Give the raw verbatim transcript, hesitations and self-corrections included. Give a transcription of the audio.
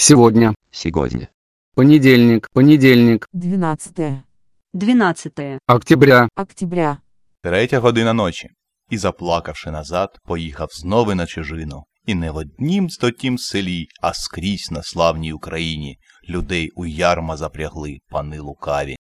Сегодня. Сегодня. Понедельник. Понедельник. двенадцатое дванадцяте Октября. октября. Третя година ночі. І, заплакавши назад, поїхав знову на чужину. І не в однім стотім селі, а скрізь на славній Україні людей у ярма запрягли пани лукаві.